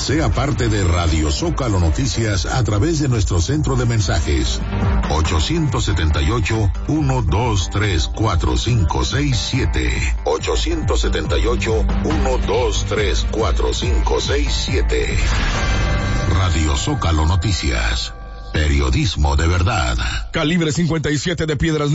Sea parte de Radio Zócalo Noticias a través de nuestro centro de mensajes 878-123-4567 878-123-4567. Radio Zócalo Noticias, periodismo de verdad. Calibre 57 de Piedras